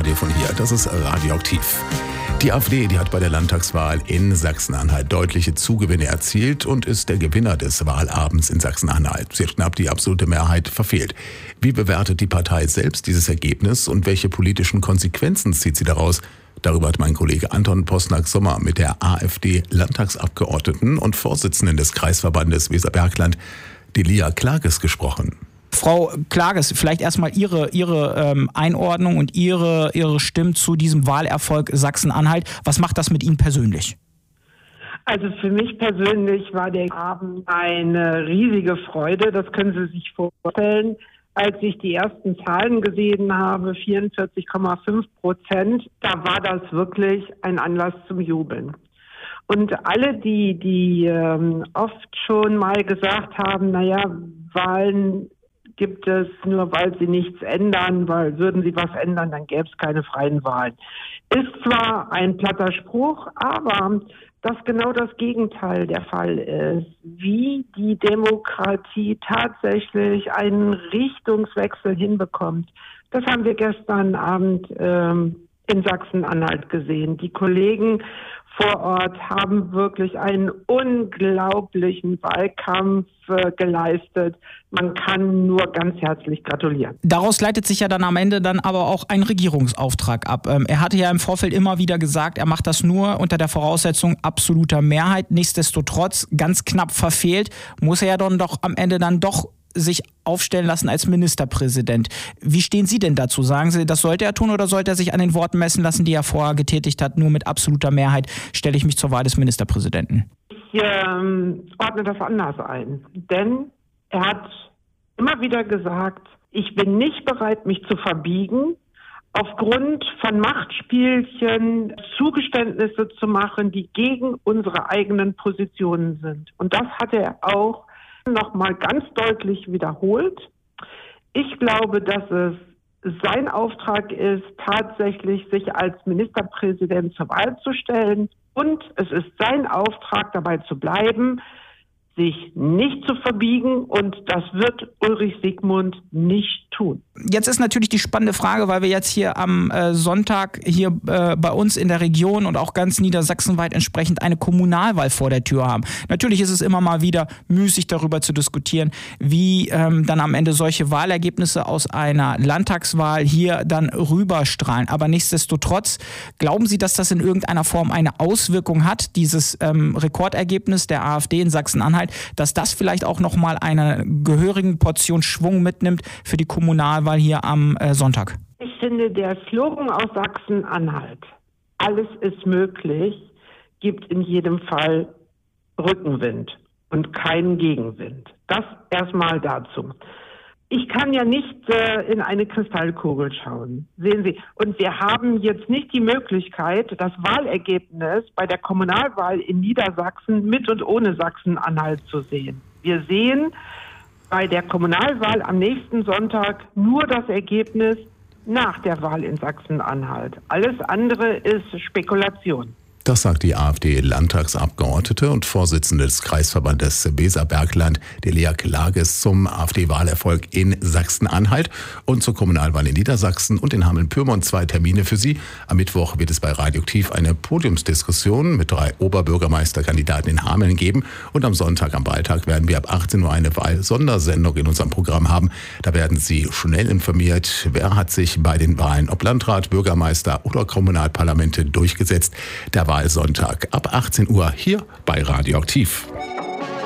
dir von hier. Das ist Radioaktiv. Die AfD, die hat bei der Landtagswahl in Sachsen-Anhalt deutliche Zugewinne erzielt und ist der Gewinner des Wahlabends in Sachsen-Anhalt. Sie hat knapp die absolute Mehrheit verfehlt. Wie bewertet die Partei selbst dieses Ergebnis und welche politischen Konsequenzen zieht sie daraus? Darüber hat mein Kollege Anton Posnack-Sommer mit der AfD-Landtagsabgeordneten und Vorsitzenden des Kreisverbandes Weserbergland, Delia Klages, gesprochen. Frau Klages, vielleicht erstmal Ihre Einordnung und Ihre Stimmen zu diesem Wahlerfolg Sachsen-Anhalt. Was macht das mit Ihnen persönlich? Also für mich persönlich war der Abend eine riesige Freude. Das können Sie sich vorstellen. Als ich die ersten Zahlen gesehen habe, 44,5%, da war das wirklich ein Anlass zum Jubeln. Und alle, die oft schon mal gesagt haben, Wahlen gibt es nur, weil sie nichts ändern, weil würden sie was ändern, dann gäbe es keine freien Wahlen. Ist zwar ein platter Spruch, aber dass genau das Gegenteil der Fall ist, wie die Demokratie tatsächlich einen Richtungswechsel hinbekommt. Das haben wir gestern Abend in Sachsen-Anhalt gesehen. Die Kollegen vor Ort haben wirklich einen unglaublichen Wahlkampf geleistet. Man kann nur ganz herzlich gratulieren. Daraus leitet sich ja dann am Ende dann aber auch ein Regierungsauftrag ab. Er hatte ja im Vorfeld immer wieder gesagt, er macht das nur unter der Voraussetzung absoluter Mehrheit. Nichtsdestotrotz, ganz knapp verfehlt, muss er ja dann doch am Ende dann doch sich aufstellen lassen als Ministerpräsident. Wie stehen Sie denn dazu? Sagen Sie, das sollte er tun oder sollte er sich an den Worten messen lassen, die er vorher getätigt hat, nur mit absoluter Mehrheit stelle ich mich zur Wahl des Ministerpräsidenten? Ich ordne das anders ein, denn er hat immer wieder gesagt, ich bin nicht bereit, mich zu verbiegen, aufgrund von Machtspielchen Zugeständnisse zu machen, die gegen unsere eigenen Positionen sind. Und das hat er auch noch mal ganz deutlich wiederholt. Ich glaube, dass es sein Auftrag ist, tatsächlich sich als Ministerpräsident zur Wahl zu stellen. Und es ist sein Auftrag, dabei zu bleiben, sich nicht zu verbiegen, und das wird Ulrich Siegmund nicht tun. Jetzt ist natürlich die spannende Frage, weil wir jetzt hier am Sonntag hier bei uns in der Region und auch ganz niedersachsenweit entsprechend eine Kommunalwahl vor der Tür haben. Natürlich ist es immer mal wieder müßig, darüber zu diskutieren, wie dann am Ende solche Wahlergebnisse aus einer Landtagswahl hier dann rüberstrahlen. Aber nichtsdestotrotz, glauben Sie, dass das in irgendeiner Form eine Auswirkung hat, dieses Rekordergebnis der AfD in Sachsen-Anhalt, dass das vielleicht auch nochmal eine gehörigen Portion Schwung mitnimmt für die Kommunalwahl hier am Sonntag? Ich finde, der Slogan aus Sachsen-Anhalt, alles ist möglich, gibt in jedem Fall Rückenwind und keinen Gegenwind. Das erstmal dazu. Ich kann ja nicht in eine Kristallkugel schauen, sehen Sie. Und wir haben jetzt nicht die Möglichkeit, das Wahlergebnis bei der Kommunalwahl in Niedersachsen mit und ohne Sachsen-Anhalt zu sehen. Wir sehen bei der Kommunalwahl am nächsten Sonntag nur das Ergebnis nach der Wahl in Sachsen-Anhalt. Alles andere ist Spekulation. Das sagt die AfD-Landtagsabgeordnete und Vorsitzende des Kreisverbandes Weserbergland, Delia Klages, zum AfD-Wahlerfolg in Sachsen-Anhalt und zur Kommunalwahl in Niedersachsen und in Hameln-Pyrmont 2 Termine für Sie. Am Mittwoch wird es bei Radioaktiv eine Podiumsdiskussion mit 3 Oberbürgermeisterkandidaten in Hameln geben und am Sonntag, am Wahltag, werden wir ab 18 Uhr eine Wahl-Sondersendung in unserem Programm haben. Da werden Sie schnell informiert, wer hat sich bei den Wahlen, ob Landrat, Bürgermeister oder Kommunalparlamente, durchgesetzt. Der Wahlsonntag ab 18 Uhr hier bei Radioaktiv.